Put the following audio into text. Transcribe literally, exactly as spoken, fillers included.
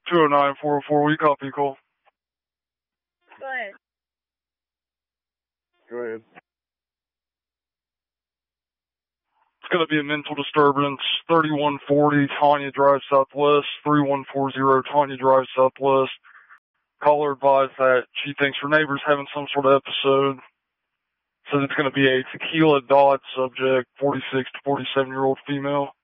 two oh nine, four oh four, we copy, call. Go ahead. Go ahead. It's going to be a mental disturbance, thirty-one forty Tanya Drive Southwest, thirty-one forty Tanya Drive Southwest. Caller advised that she thinks her neighbor's having some sort of episode. Says it's going to be a tequila Dodd subject, forty-six to forty-seven year old female.